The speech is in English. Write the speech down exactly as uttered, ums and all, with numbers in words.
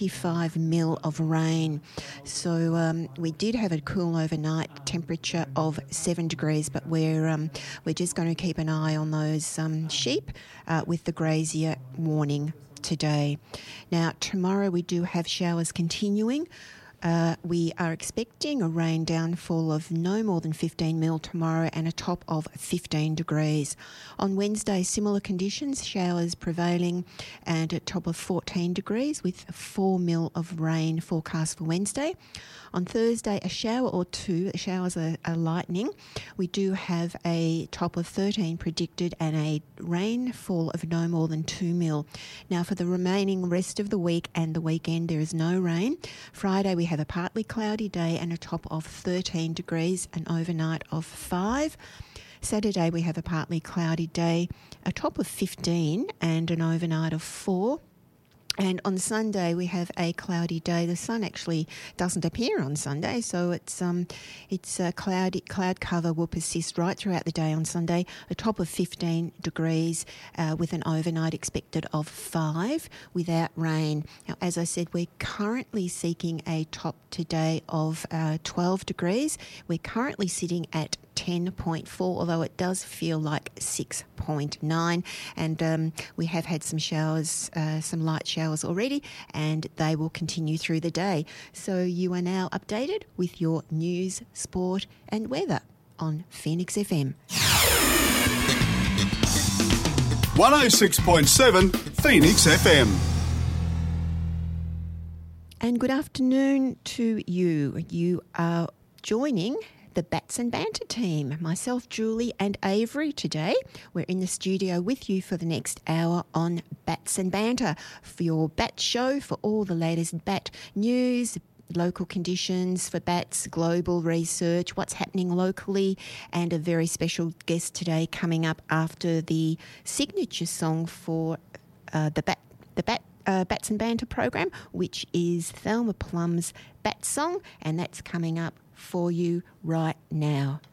five mil of rain. So um, we did have a cool overnight temperature of seven degrees, but we're um, we're just going to keep an eye on those um, sheep uh, with the grazier warning today. Now, tomorrow we do have showers continuing. Uh, we are expecting a rain downfall of no more than fifteen mil tomorrow and a top of fifteen degrees. On Wednesday, similar conditions, showers prevailing and a top of fourteen degrees with four mil of rain forecast for Wednesday. On Thursday, a shower or two. The showers are, are lightning. We do have a top of thirteen predicted and a rainfall of no more than two mil. Now, for the remaining rest of the week and the weekend, there is no rain. Friday, we have a partly cloudy day and a top of thirteen degrees, an overnight of five. Saturday, we have a partly cloudy day, a top of fifteen and an overnight of four. And on Sunday, we have a cloudy day. The sun actually doesn't appear on Sunday, so it's um, it's uh, cloudy. Cloud cover will persist right throughout the day on Sunday. A top of fifteen degrees uh, with an overnight expected of five without rain. Now, as I said, we're currently seeking a top today of uh, twelve degrees. We're currently sitting at ten point four, although it does feel like six point nine. And um, we have had some showers, uh, some light showers already, and they will continue through the day. So you are now updated with your news, sport and weather on Phoenix F M. one oh six point seven Phoenix F M. And good afternoon to you. You are joining the Bats and Banter team, myself, Julie and Avery today. We're in the studio with you for the next hour on Bats and Banter, for your bat show, for all the latest bat news, local conditions for bats, global research, what's happening locally, and a very special guest today coming up after the signature song for uh, the Bat the Bat Uh, Bats and Banter program, which is Thelma Plum's Bat Song, and that's coming up for you right now.